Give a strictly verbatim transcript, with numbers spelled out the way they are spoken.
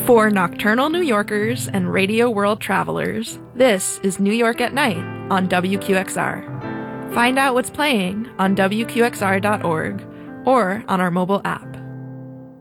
For nocturnal New Yorkers and radio world travelers, this is New York at Night on W Q X R. Find out what's playing on W Q X R dot org or on our mobile app.